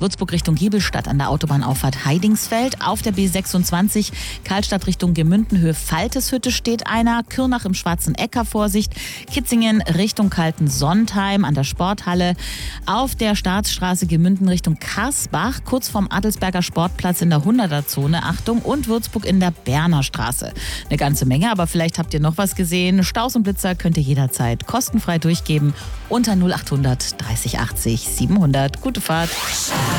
Würzburg Richtung Giebelstadt an der Autobahnauffahrt Heidingsfeld. Auf der B26 Karlstadt Richtung Gemündenhöhe Falteshütte steht einer. Kürnach im Schwarzen Äcker Vorsicht. Kitzingen Richtung Kaltensontheim an der Sporthalle. Auf der Staatsstraße Gemünden Richtung Karsbach, kurz vorm Adelsberger Sportplatz in der 100er-Zone. Achtung, und Würzburg in der Berner Straße. Eine ganze Menge, aber vielleicht habt ihr noch was gesehen. Staus und Blitzer könnt ihr jederzeit kostenfrei durchgeben unter 0800 30 80 700. Gute Fahrt.